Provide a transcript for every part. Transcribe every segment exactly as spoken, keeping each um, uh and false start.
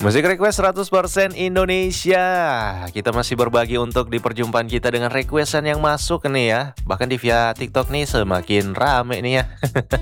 Musik request seratus persen Indonesia. Kita masih berbagi untuk di perjumpaan kita dengan requestan yang masuk nih ya. Bahkan di via TikTok nih semakin rame nih ya.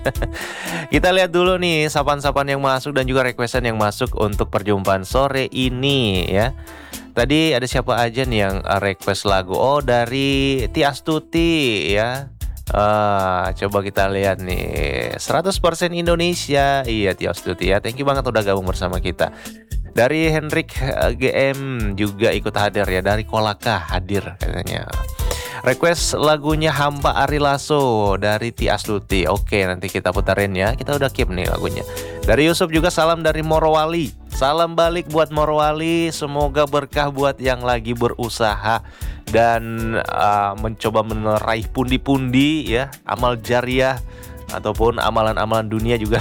Kita lihat dulu nih sapan-sapan yang masuk dan juga requestan yang masuk untuk perjumpaan sore ini ya. Tadi ada siapa aja nih yang request lagu? Oh, dari Tiastuti ya. Ah, coba kita lihat nih seratus persen Indonesia. Iya Tiastuti ya. Thank you banget udah gabung bersama kita. Dari Hendrik G M juga ikut hadir ya. Dari Kolaka hadir katanya. Request lagunya Hamba Ari Lasso dari Ti Astuti. Oke, nanti kita putarin ya. Kita udah keep nih lagunya. Dari Yusuf juga salam dari Morowali. Salam balik buat Morowali. Semoga berkah buat yang lagi berusaha dan uh, mencoba meraih pundi-pundi ya, amal jariah ataupun amalan-amalan dunia juga.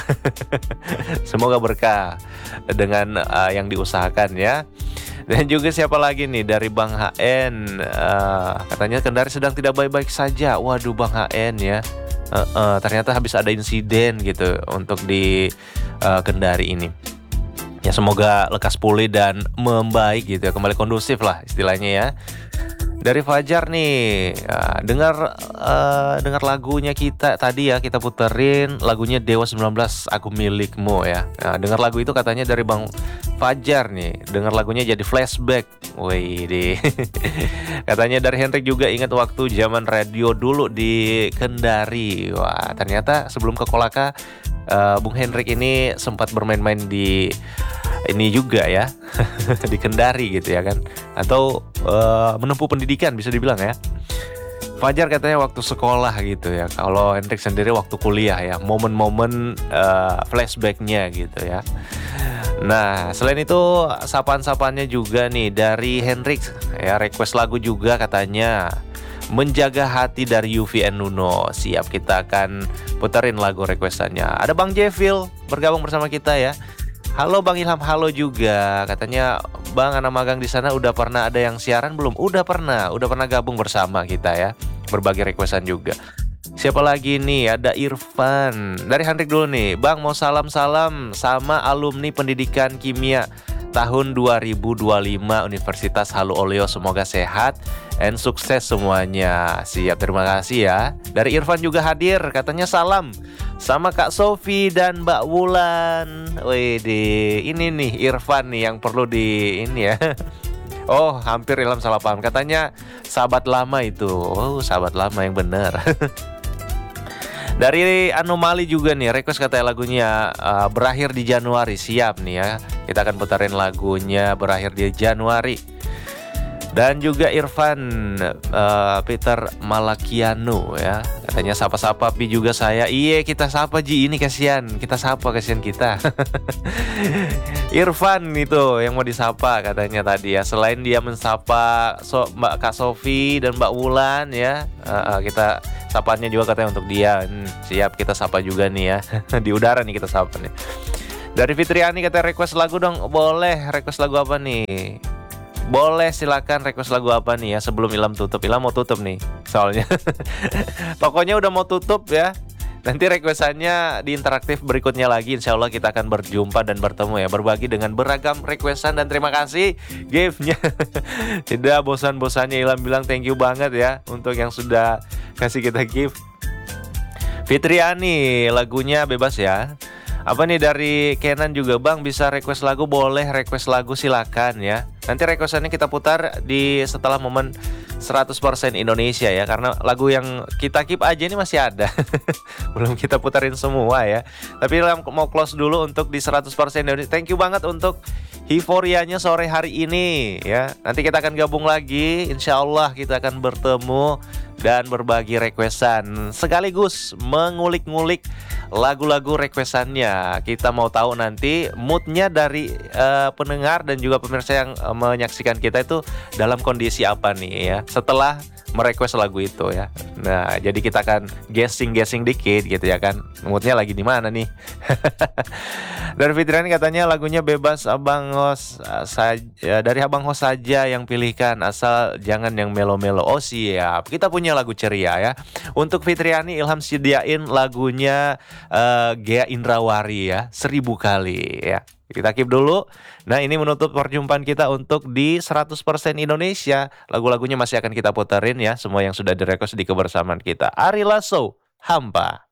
Semoga berkah dengan uh, yang diusahakan ya. Dan juga siapa lagi nih dari Bang H N, uh, katanya Kendari sedang tidak baik-baik saja. Waduh Bang H N ya, uh, uh, ternyata habis ada insiden gitu untuk di uh, Kendari ini. Ya semoga lekas pulih dan membaik gitu ya, kembali kondusif lah istilahnya ya. Dari Fajar nih, ya, dengar uh, dengar lagunya kita tadi ya, kita puterin lagunya Dewa sembilan belas Aku Milikmu ya. Nah, dengar lagu itu katanya dari Bang Fajar nih, dengar lagunya jadi flashback. Wih, di katanya dari Hendrik juga ingat waktu zaman radio dulu di Kendari. Wah, ternyata sebelum ke Kolaka, uh, Bung Hendrik ini sempat bermain-main di ini juga ya, di Kendari gitu ya kan, atau uh, menempuh pendidikan bisa dibilang ya. Fajar katanya waktu sekolah gitu ya. Kalau Hendrik sendiri waktu kuliah ya, momen-momen uh, flashbacknya gitu ya. Nah selain itu sapaan-sapaannya juga nih dari Hendrik ya, request lagu juga katanya Menjaga Hati dari Yuvi and Nuno. Siap, kita akan puterin lagu requestannya. Ada Bang Jevil bergabung bersama kita ya. Halo Bang Ilham, halo juga. Katanya Bang, anak magang di sana udah pernah ada yang siaran belum? Udah pernah, udah pernah gabung bersama kita ya. Berbagi requestan juga. Siapa lagi nih? Ada Irfan. Dari Hendrik dulu nih. Bang, mau salam-salam sama alumni pendidikan kimia tahun dua ribu dua puluh lima Universitas Halu Oleo. Semoga sehat dan sukses semuanya. Siap, terima kasih ya. Dari Irfan juga hadir, katanya salam sama Kak Sofi dan Mbak Wulan. Wih, ini nih Irfan nih yang perlu di ini ya. Oh, hampir Ilham salah paham. Katanya sahabat lama itu. Oh, sahabat lama yang benar. Dari Anomali juga nih, request katanya lagunya uh, Berakhir di Januari. Siap nih ya, kita akan putarin lagunya Berakhir di Januari. Dan juga Irfan uh, Peter Malakiano ya, katanya sapa-sapa Pi juga saya. Iya, kita sapa Ji, ini kasihan. Kita sapa, kasihan kita. Irfan itu yang mau disapa katanya tadi ya. Selain dia mensapa so, Mbak Kak Sofi dan Mbak Wulan ya, uh, uh, kita sapaannya juga katanya untuk dia. Hmm, siap, kita sapa juga nih ya. Di udara nih kita sapa nih. Dari Fitriani katanya request lagu dong. Boleh, request lagu apa nih? Boleh, silakan request lagu apa nih ya sebelum Ilham tutup. Ilham mau tutup nih soalnya. Tokonya udah mau tutup ya. Nanti requestannya di interaktif berikutnya lagi. Insya Allah kita akan berjumpa dan bertemu ya, berbagi dengan beragam requestan. Dan terima kasih gift-nya. Tidak bosan-bosannya Ilham bilang thank you banget ya untuk yang sudah kasih kita gift. Fitriani, lagunya bebas ya. Apa nih dari Kenan juga, Bang bisa request lagu? Boleh, request lagu silakan ya. Nanti requestannya kita putar di setelah momen seratus persen Indonesia ya, karena lagu yang kita keep aja ini masih ada. Belum kita putarin semua ya. Tapi mau close dulu untuk di seratus persen Indonesia. Thank you banget untuk euforianya sore hari ini ya. Nanti kita akan gabung lagi, insya Allah kita akan bertemu dan berbagi requestan sekaligus mengulik-ngulik lagu-lagu requestannya. Kita mau tahu nanti moodnya dari uh, pendengar dan juga pemirsa yang uh, menyaksikan kita itu dalam kondisi apa nih ya setelah merequest lagu itu ya. Nah, jadi kita akan guessing-guessing dikit gitu ya kan. Moodnya lagi di mana nih? Dari Fitriani katanya lagunya bebas Abang Hos saja, dari Abang Hos saja yang pilihkan, asal jangan yang melo-melo. Oh siap, kita punya lagu ceria ya. Untuk Fitriani, Ilham sediain lagunya uh, Gea Indrawari ya, Seribu Kali ya. Kita keep dulu. Nah, ini menutup perjumpaan kita untuk di seratus persen Indonesia. Lagu-lagunya masih akan kita puterin ya, semua yang sudah di-request di kebersamaan kita. Ari Lasso, Hampa.